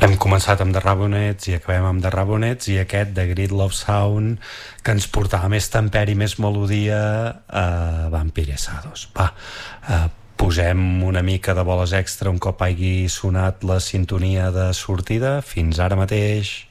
Hem començat amb The Ramonettes i acabem amb The Ramonettes, i aquest de Great Love Sound, que ens portava més temperi, més melodia, a Vampiresados. Posem una mica de boles extra un cop hagi sonat la sintonia de sortida. Fins ara mateix.